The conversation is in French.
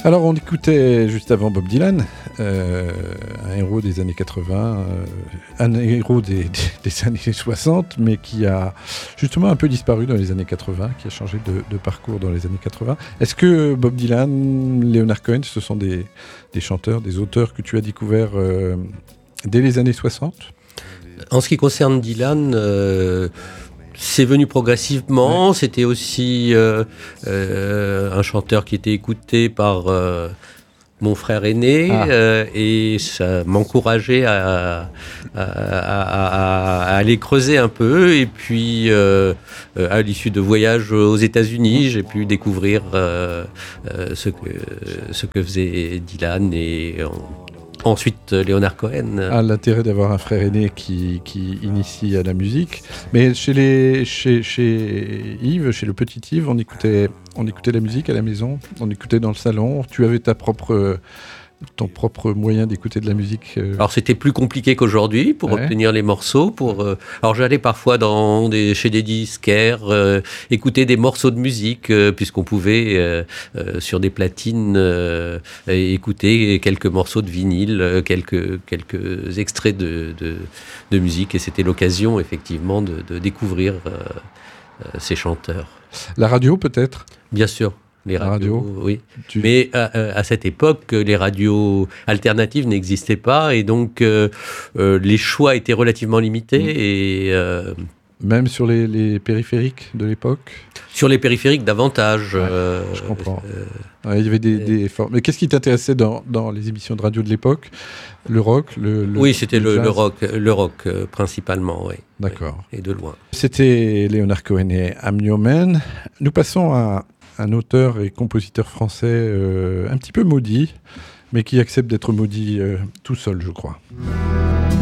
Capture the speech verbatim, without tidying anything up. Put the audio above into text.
Alors, on écoutait juste avant Bob Dylan, euh, un héros des années quatre-vingts, euh, un héros des, des, des années soixante, mais qui a justement un peu disparu dans les années quatre-vingts, qui a changé de, de parcours dans les années quatre-vingts. Est-ce que Bob Dylan, Leonard Cohen, ce sont des, des chanteurs, des auteurs que tu as découverts euh, dès les années soixante ? En ce qui concerne Dylan, euh, c'est venu progressivement. Ouais. C'était aussi euh, euh, un chanteur qui était écouté par euh, mon frère aîné ah. euh, et ça m'encourageait à, à, à, à aller creuser un peu. Et puis, euh, à l'issue de voyages aux États-Unis, j'ai pu découvrir euh, euh, ce que ce que faisait Dylan et on, ensuite, Leonard Cohen. Ah, l'intérêt d'avoir un frère aîné qui, qui initie à la musique. Mais chez, les, chez, chez Yves, chez le petit Yves, on écoutait, on écoutait la musique à la maison, on écoutait dans le salon. Tu avais ta propre, ton propre moyen d'écouter de la musique. euh... Alors, c'était plus compliqué qu'aujourd'hui pour ouais. obtenir les morceaux. Pour, euh... Alors, j'allais parfois dans des, chez des disquaires euh, écouter des morceaux de musique, euh, puisqu'on pouvait, euh, euh, sur des platines, euh, écouter quelques morceaux de vinyle, euh, quelques, quelques extraits de, de, de musique. Et c'était l'occasion, effectivement, de, de découvrir euh, euh, ces chanteurs. La radio, peut-être ? Bien sûr. Les radios, radio, oui. Tu... Mais à, à cette époque, les radios alternatives n'existaient pas et donc euh, euh, les choix étaient relativement limités. Mmh. Et, euh, même sur les, les périphériques de l'époque ? Sur les périphériques, davantage. Ouais, euh, je comprends. Euh, ouais, il y avait des, euh, des formes. Mais qu'est-ce qui t'intéressait dans, dans les émissions de radio de l'époque ? Le rock le, le, Oui, c'était le, le, le rock, le rock euh, principalement, oui. D'accord. Oui, et de loin. C'était Leonard Cohen et I'm Your Man. Nous passons à un auteur et compositeur français euh, un petit peu maudit, mais qui accepte d'être maudit euh, tout seul, je crois.